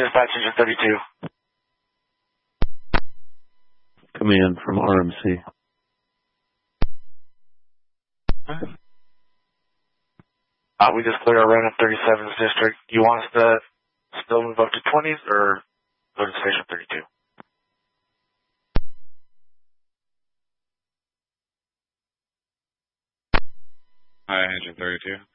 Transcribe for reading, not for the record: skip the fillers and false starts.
Dispatch Engine 32. Command from RMC. We just cleared our run in 37th District. You want us to still move up to 20s or go to Station 32? Hi, Engine 32.